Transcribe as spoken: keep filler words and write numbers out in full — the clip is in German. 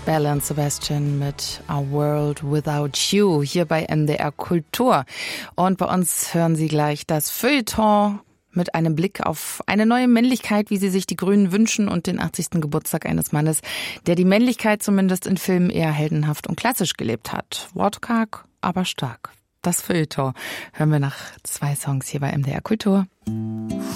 Belle und Sebastian mit A World Without You hier bei M D R Kultur. Und bei uns hören Sie gleich das Feuilleton mit einem Blick auf eine neue Männlichkeit, wie sie sich die Grünen wünschen, und den achtzigsten Geburtstag eines Mannes, der die Männlichkeit zumindest in Filmen eher heldenhaft und klassisch gelebt hat. Wortkarg, aber stark. Das Feuilleton hören wir nach zwei Songs hier bei M D R Kultur.